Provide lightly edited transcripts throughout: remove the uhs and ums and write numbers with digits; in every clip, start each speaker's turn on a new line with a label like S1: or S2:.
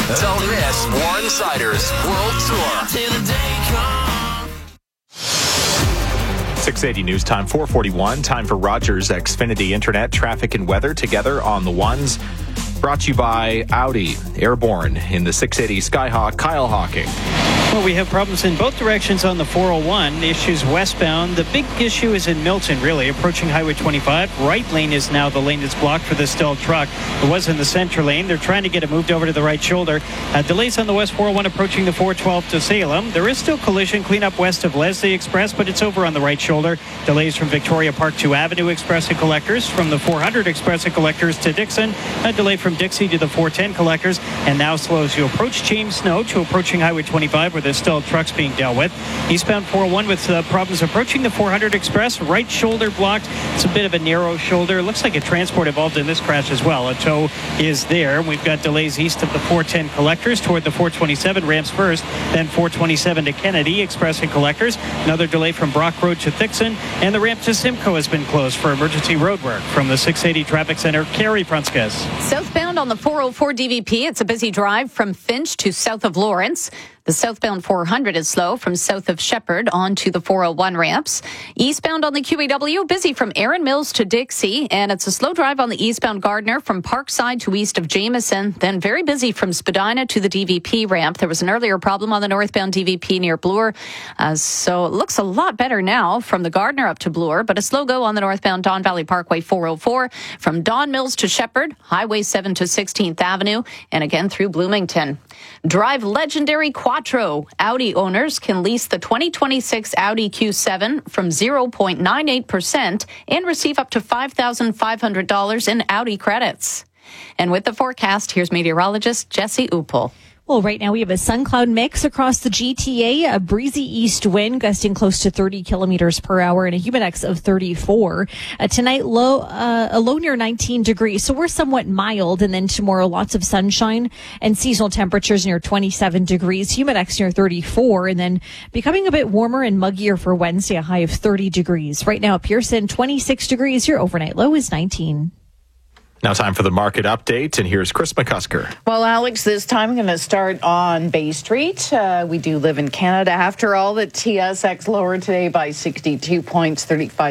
S1: Don't miss Warren Sider's World Tour.
S2: 680 news time, 441. Time for Rogers Xfinity Internet, traffic and weather together on the ones. Brought to you by Audi, Airborne in the 680 Skyhawk, Kyle Hawking.
S3: Well, we have problems in both directions on the 401. The issue's westbound. The big issue is in Milton, really, approaching Highway 25. Right lane is now the lane that's blocked for the stalled truck. It was in the center lane. They're trying to get it moved over to the right shoulder. Delays on the West 401 approaching the 412 to Salem. There is still collision cleanup west of Leslie Express, but it's over on the right shoulder. Delays from Victoria Park to Avenue Express and Collectors. From the 400 Express and Collectors to Dixon. A delay from Dixie to the 410 Collectors. And now slow as you approach James Snow to approaching Highway 25, where there's still trucks being dealt with. Eastbound 401 with problems approaching the 400 Express. Right shoulder blocked. It's a bit of a narrow shoulder. Looks like a transport involved in this crash as well. A tow is there. We've got delays east of the 410 Collectors toward the 427 ramps first, then 427 to Kennedy Express and Collectors. Another delay from Brock Road to Thixon, and the ramp to Simcoe has been closed for emergency road work. From the 680 Traffic Center, Carrie Prunskes.
S4: Southbound on the 404 DVP, it's a busy drive from Finch to south of Lawrence. The southbound 400 is slow from south of Shepherd onto the 401 ramps. Eastbound on the QEW, busy from Erin Mills to Dixie, and it's a slow drive on the eastbound Gardner from Parkside to east of Jameson, then very busy from Spadina to the DVP ramp. There was an earlier problem on the northbound DVP near Bloor, so it looks a lot better now from the Gardner up to Bloor, but a slow go on the northbound Don Valley Parkway 404 from Don Mills to Shepherd, Highway 7 to 16th Avenue, and again through Bloomington. Drive legendary Quattro. Audi owners can lease the 2026 Audi Q7 from 0.98% and receive up to $5,500 in Audi credits. And with the forecast, here's meteorologist Jesse Uppel.
S5: Well, right now we have a sun cloud mix across the GTA, a breezy east wind gusting close to 30 kilometers per hour and a humidex of 34. Tonight, a low near 19 degrees. So we're somewhat mild. And then tomorrow, lots of sunshine and seasonal temperatures near 27 degrees, humidex near 34. And then becoming a bit warmer and muggier for Wednesday, a high of 30 degrees. Right now at Pearson, 26 degrees. Your overnight low is 19.
S2: Now time for the market update, and here's Chris McCusker.
S6: Well, Alex, this time I'm going to start on Bay Street. We do live in Canada. After all, the TSX lowered today by 62 points,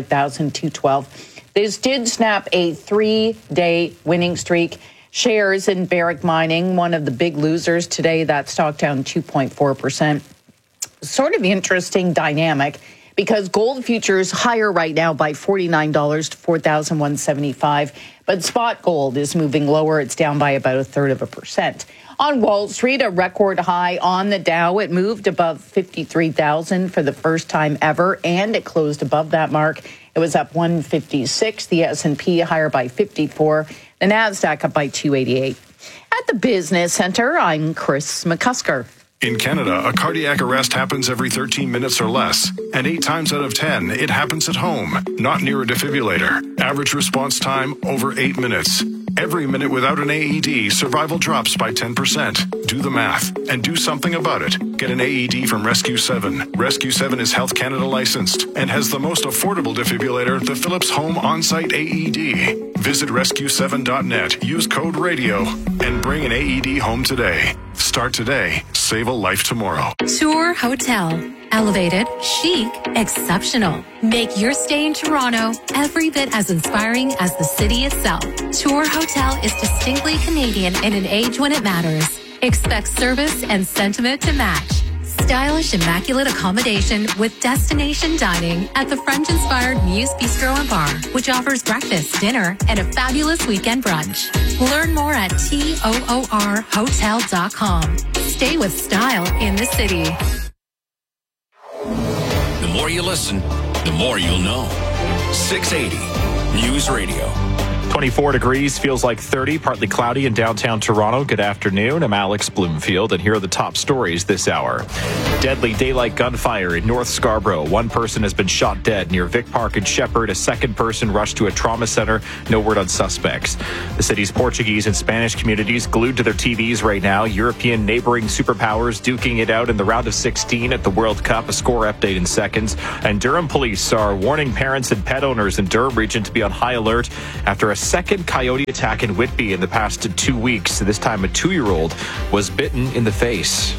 S6: 35,212. This did snap a 3-day winning streak. Shares in Barrick Mining, one of the big losers today, that stock down 2.4%. Sort of interesting dynamic, because gold futures higher right now by $49 to $4,175. But spot gold is moving lower. It's down by about 0.33%. On Wall Street, a record high on the Dow. It moved above 53,000 for the first time ever, and it closed above that mark. It was up 156. The S&P higher by 54. The Nasdaq up by 288. At the Business Center, I'm Chris McCusker.
S7: In Canada, a cardiac arrest happens every 13 minutes or less, and 8 times out of 10, it happens at home, not near a defibrillator. Average response time, over 8 minutes. Every minute without an AED, survival drops by 10%. Do the math and do something about it. Get an AED from Rescue 7. Rescue 7 is Health Canada licensed and has the most affordable defibrillator, the Philips Home On-Site AED. Visit rescue7.net, use code RADIO, and bring an AED home today. Start today. Save a life tomorrow.
S8: Tour Hotel. Elevated, chic, exceptional. Make your stay in Toronto every bit as inspiring as the city itself. Tour Hotel is distinctly Canadian in an age when it matters. Expect service and sentiment to match. Stylish, immaculate accommodation with destination dining at the French-inspired Muse Bistro and Bar, which offers breakfast, dinner, and a fabulous weekend brunch. Learn more at TOORhotel.com. Stay with style in the city.
S1: The more you listen, the more you'll know. 680 News Radio.
S2: 24 degrees, feels like 30, partly cloudy in downtown Toronto. Good afternoon. I'm Alex Bloomfield, and here are the top stories this hour. Deadly daylight gunfire in North Scarborough. One person has been shot dead near Vic Park and Shepherd. A second person rushed to a trauma center. No word on suspects. The city's Portuguese and Spanish communities glued to their TVs right now. European neighboring superpowers duking it out in the round of 16 at the World Cup. A score update in seconds. And Durham police are warning parents and pet owners in Durham region to be on high alert after a second coyote attack in Whitby in the past 2 weeks. This time, a 2-year-old was bitten in the face.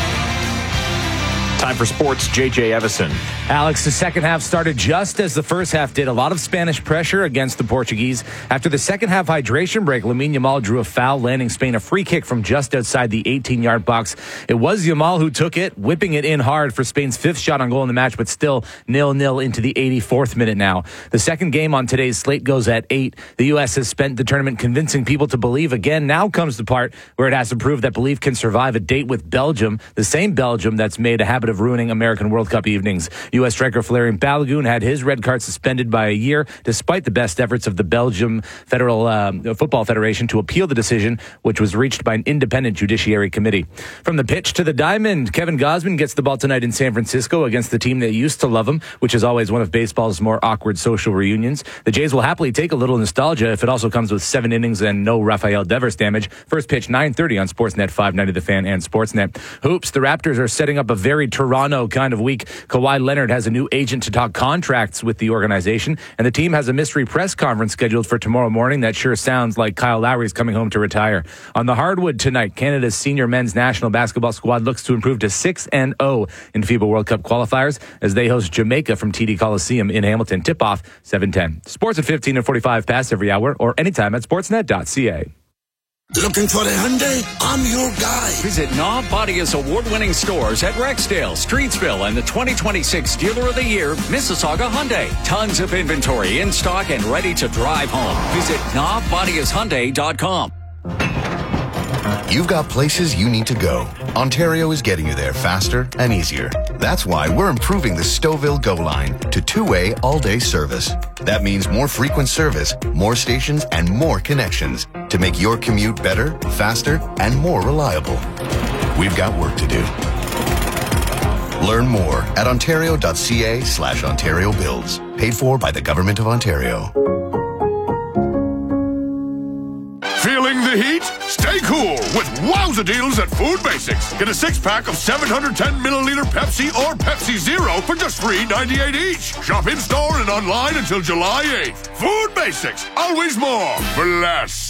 S2: Time for sports, JJ Evison.
S9: Alex, the second half started just as the first half did. A lot of Spanish pressure against the Portuguese. After the second half hydration break, Lamine Yamal drew a foul, landing Spain a free kick from just outside the 18-yard box. It was Yamal who took it, whipping it in hard for Spain's fifth shot on goal in the match, but still 0-0 into the 84th minute now. The second game on today's slate goes at 8. The U.S. has spent the tournament convincing people to believe again. Now comes the part where it has to prove that belief can survive a date with Belgium, the same Belgium that's made a habit of ruining American World Cup evenings. U.S. striker Valérien Balogun had his red card suspended by a year, despite the best efforts of the Belgium Federal Football Federation to appeal the decision, which was reached by an independent judiciary committee. From the pitch to the diamond, Kevin Gausman gets the ball tonight in San Francisco against the team that used to love him, which is always one of baseball's more awkward social reunions. The Jays will happily take a little nostalgia if it also comes with 7 innings and no Rafael Devers damage. First pitch 9:30 on Sportsnet 590 The Fan and Sportsnet. Hoops, the Raptors are setting up a very Toronto kind of week. Kawhi Leonard has a new agent to talk contracts with the organization, and the team has a mystery press conference scheduled for tomorrow morning that sure sounds like Kyle Lowry's coming home to retire. On the hardwood tonight, Canada's senior men's national basketball squad looks to improve to 6-0 in FIBA World Cup qualifiers as they host Jamaica from TD Coliseum in Hamilton. Tip-off 7:10. Sports at 15 and 45 past every hour or anytime at sportsnet.ca.
S10: Looking for a Hyundai? I'm your guy.
S11: Visit Knob Bodia's award-winning stores at Rexdale, Streetsville, and the 2026 Dealer of the Year, Mississauga Hyundai. Tons of inventory in stock and ready to drive home. Visit knobbodiashyundai.com.
S12: You've got places you need to go. Ontario is getting you there faster and easier. That's why we're improving the Stouffville GO line to 2-way all-day service. That means more frequent service, more stations, and more connections to make your commute better, faster, and more reliable. We've got work to do. Learn more at ontario.ca/Ontario Builds. Paid for by the Government of Ontario.
S7: Feeling the heat? Stay cool with wowza deals at Food Basics. Get a 6-pack of 710-milliliter Pepsi or Pepsi Zero for just $3.98 each. Shop in-store and online until July 8th. Food Basics. Always more for less.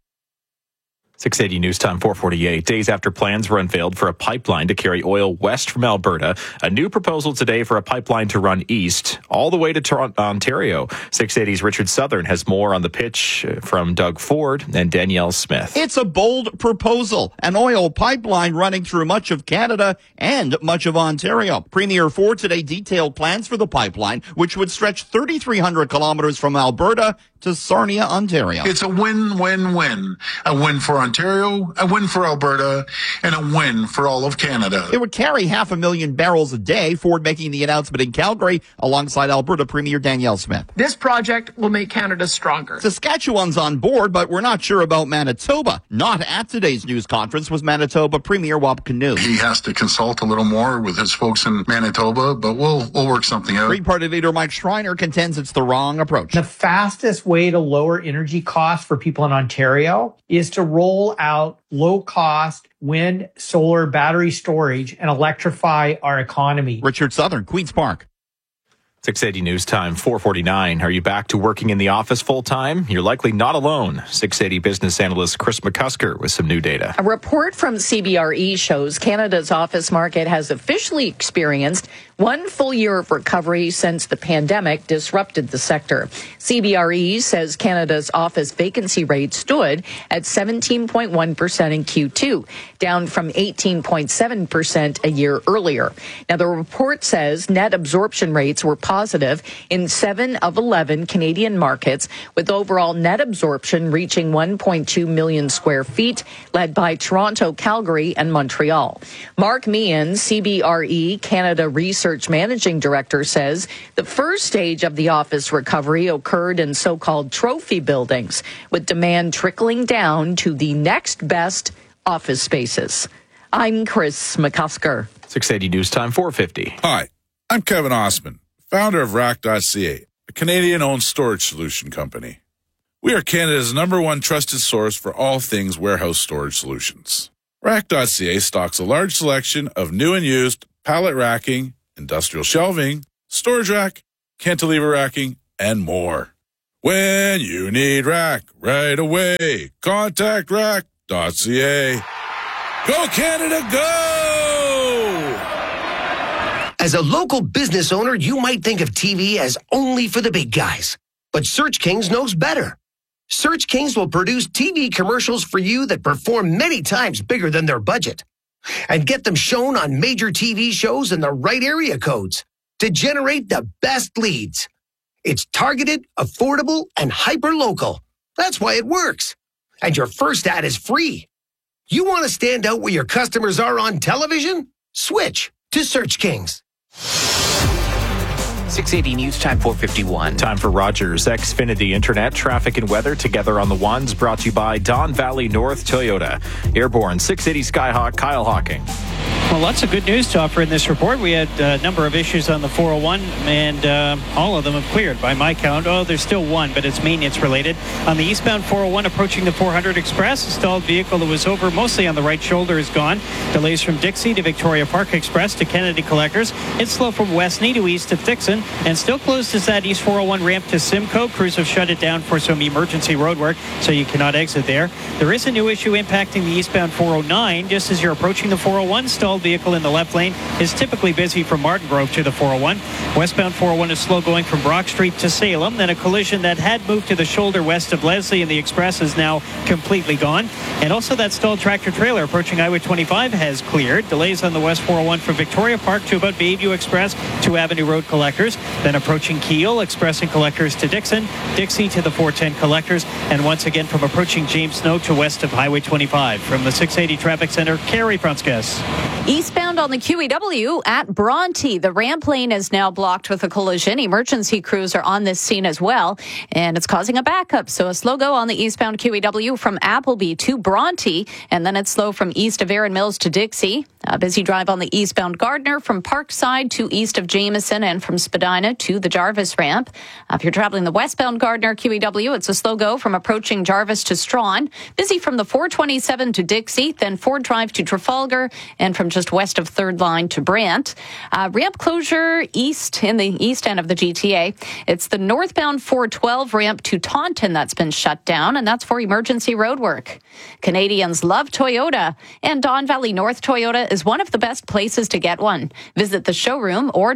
S2: 680 News Time 4:48. Days after plans were unveiled for a pipeline to carry oil west from Alberta, a new proposal today for a pipeline to run east all the way to Ontario. 680's Richard Southern has more on the pitch from Doug Ford and Danielle Smith.
S13: It's a bold proposal, an oil pipeline running through much of Canada and much of Ontario. Premier Ford today detailed plans for the pipeline, which would stretch 3,300 kilometers from Alberta to Sarnia, Ontario.
S14: It's a win-win-win. A win for Ontario, a win for Alberta, and a win for all of Canada.
S13: It would carry 500,000 barrels a day, Ford making the announcement in Calgary alongside Alberta Premier Danielle Smith.
S15: This project will make Canada stronger.
S13: Saskatchewan's on board, but we're not sure about Manitoba. Not at today's news conference was Manitoba Premier Wab Kinew.
S14: He has to consult a little more with his folks in Manitoba, but we'll work something out.
S13: Green Party leader Mike Schreiner contends it's the wrong approach.
S16: The fastest way to lower energy costs for people in Ontario is to roll out low-cost wind, solar, battery storage and electrify our economy.
S13: Richard Southern, Queen's Park.
S2: 680 News Time 4:49. Are you back to working in the office full time? You're likely not alone. 680 business analyst Chris McCusker with some new data.
S6: A report from CBRE shows Canada's office market has officially experienced one full year of recovery since the pandemic disrupted the sector. CBRE says Canada's office vacancy rate stood at 17.1% in Q2, down from 18.7% a year earlier. Now, the report says net absorption rates were positive in 7 of 11 Canadian markets, with overall net absorption reaching 1.2 million square feet, led by Toronto, Calgary, and Montreal. Mark Meehan, CBRE Canada Research Managing Director, says the first stage of the office recovery occurred in so-called trophy buildings, with demand trickling down to the next best office spaces. I'm Chris McCusker.
S2: 680 News Time 4:50.
S17: Hi, I'm Kevin Osman, founder of Rack.ca, a Canadian-owned storage solution company. We are Canada's #1 trusted source for all things warehouse storage solutions. Rack.ca stocks a large selection of new and used pallet racking, industrial shelving, storage rack, cantilever racking, and more. When you need Rack right away, contact rack.ca. Go Canada, go!
S18: As a local business owner, you might think of TV as only for the big guys. But Search Kings knows better. Search Kings will produce TV commercials for you that perform many times bigger than their budget. And get them shown on major TV shows in the right area codes to generate the best leads. It's targeted, affordable, and hyper-local. That's why it works. And your first ad is free. You want to stand out where your customers are on television? Switch to Search Kings.
S19: 680 News Time 451.
S2: Time for Rogers Xfinity Internet, traffic and weather together on the ones, brought to you by Don Valley North Toyota. Airborne 680 Skyhawk, Kyle Hawking.
S3: Well, lots of good news to offer in this report. We had a number of issues on the 401, and all of them have cleared by my count. Oh, there's still one, but it's maintenance related. On the eastbound 401 approaching the 400 Express, a stalled vehicle that was over mostly on the right shoulder is gone. Delays from Dixie to Victoria Park Express to Kennedy Collectors. It's slow from Westney to east of Dixon, and still closed is that East 401 ramp to Simcoe. Crews have shut it down for some emergency road work, so you cannot exit there. There is a new issue impacting the eastbound 409. Just as you're approaching the 401, stalled vehicle in the left lane is typically busy from Martin Grove to the 401. Westbound 401 is slow going from Brock Street to Salem. Then a collision that had moved to the shoulder west of Leslie and the Express is now completely gone. And also that stalled tractor trailer approaching Highway 25 has cleared. Delays on the West 401 from Victoria Park to about Bayview Express to Avenue Road Collectors. Then approaching Kiel, Express and Collectors to Dixon, Dixie to the 410 Collectors, and once again from approaching James Snow to west of Highway 25. From the 680 Traffic Center, Carrie Prunskis.
S4: Eastbound on the QEW at Bronte, the ramp lane is now blocked with a collision. Emergency crews are on this scene as well, and it's causing a backup. So a slow go on the eastbound QEW from Appleby to Bronte, and then it's slow from east of Erin Mills to Dixie. A busy drive on the eastbound Gardner from Parkside to east of Jameson and from Spadina to the Jarvis ramp. If you're traveling the westbound Gardner QEW, it's a slow go from approaching Jarvis to Strawn. Busy from the 427 to Dixie, then Ford Drive to Trafalgar, and from just west of Third Line to Brant. Ramp closure east in the east end of the GTA. It's the northbound 412 ramp to Taunton that's been shut down, and that's for emergency road work. Canadians love Toyota, and Don Valley North Toyota is one of the best places to get one. Visit the showroom or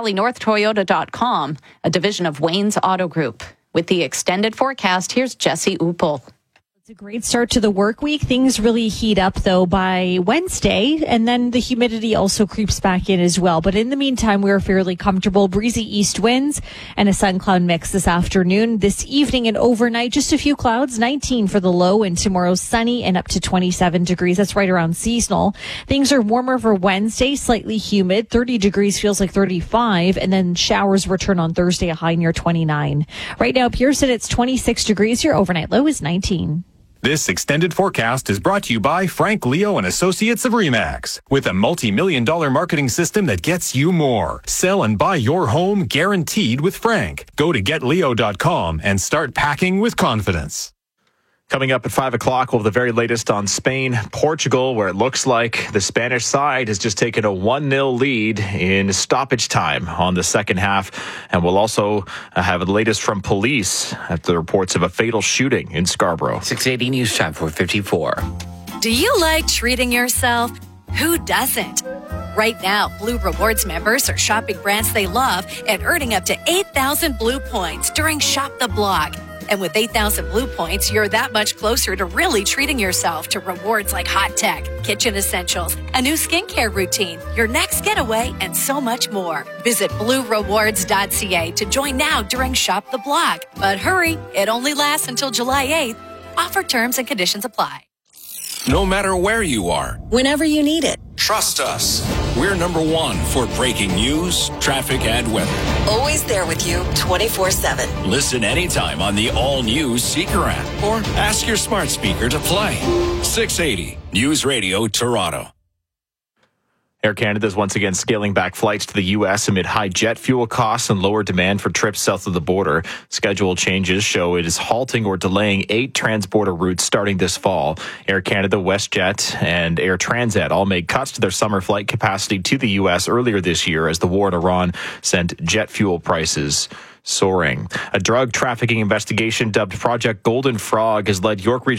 S4: DonValleyNorthToyota.com, a division of Wayne's Auto Group. With the extended forecast, here's Jesse Uppel.
S5: It's a great start to the work week. Things really heat up, though, by Wednesday, and then the humidity also creeps back in as well. But in the meantime, we're fairly comfortable. Breezy east winds and a sun-cloud mix this afternoon. This evening and overnight, just a few clouds, 19 for the low, and tomorrow's sunny and up to 27 degrees. That's right around seasonal. Things are warmer for Wednesday, slightly humid. 30 degrees feels like 35, and then showers return on Thursday, a high near 29. Right now, Pearson, it's 26 degrees. Your overnight low is 19.
S20: This extended forecast is brought to you by Frank Leo and Associates of RE/MAX. With a multi-million-dollar marketing system that gets you more. Sell and buy your home guaranteed with Frank. Go to getleo.com and start packing with confidence.
S2: Coming up at 5 o'clock, we'll have the very latest on Spain, Portugal, where it looks like the Spanish side has just taken a 1-0 lead in stoppage time on the second half. And we'll also have the latest from police after the reports of a fatal shooting in Scarborough.
S19: 680 News Time 454.
S21: Do you like treating yourself? Who doesn't? Right now, Blue Rewards members are shopping brands they love and earning up to 8,000 Blue points during Shop the Block. And with 8,000 Blue points, you're that much closer to really treating yourself to rewards like hot tech, kitchen essentials, a new skincare routine, your next getaway, and so much more. Visit BlueRewards.ca to join now during Shop the Block. But hurry, it only lasts until July 8th. Offer terms and conditions apply.
S1: No matter where you are,
S21: Whenever you need it.
S1: trust us. We're number one for breaking news, traffic, and weather.
S21: Always there with you 24/7.
S1: Listen anytime on the all-new Seeker app or ask your smart speaker to play. 680 News Radio Toronto.
S2: Air Canada is once again scaling back flights to the U.S. amid high jet fuel costs and lower demand for trips south of the border. Schedule changes show it is halting or delaying 8 transborder routes starting this fall. Air Canada, WestJet, and Air Transat all made cuts to their summer flight capacity to the U.S. earlier this year as the war in Iran sent jet fuel prices soaring. A drug trafficking investigation dubbed Project Golden Frog has led York Region